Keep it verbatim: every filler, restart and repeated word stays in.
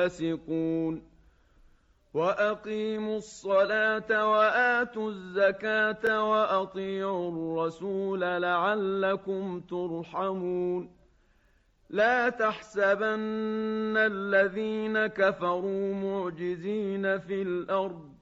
فاسقون وأقيموا الصلاة وآتوا الزكاة وأطيعوا الرسول لعلكم ترحمون لا تحسبن الذين كفروا معجزين في الأرض